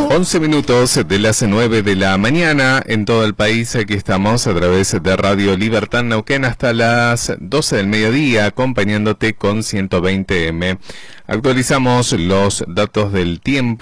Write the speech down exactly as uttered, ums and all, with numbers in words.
once minutos de las nueve de la mañana en todo el país. Aquí estamos a través de Radio Libertad Neuquén hasta las doce del mediodía, acompañándote con ciento veinte eme. Actualizamos los datos del tiempo.